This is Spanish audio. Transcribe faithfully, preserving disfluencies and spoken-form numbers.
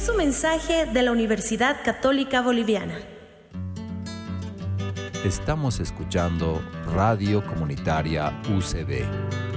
Es un mensaje de la Universidad Católica Boliviana. Estamos escuchando Radio Comunitaria U C B.